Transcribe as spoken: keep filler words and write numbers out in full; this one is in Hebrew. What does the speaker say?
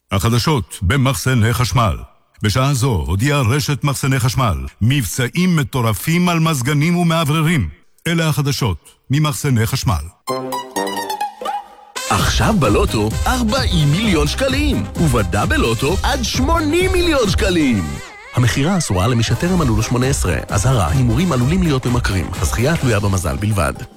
החדשות במחסני חשמל. בשעה זו הודיעה רשת מחסני חשמל מבצעים מטורפים על מזגנים ומעבררים. אלה החדשות ממחסני חשמל. עכשיו בלוטו ארבעים מיליון שקלים, ובדאבל לוטו עד שמונים מיליון שקלים. המחירה אסורה למי שטרם מלאו לו שמונה עשרה. אזהרה, הימורים עלולים להיות ממכרים. הזכייה תלויה במזל בלבד.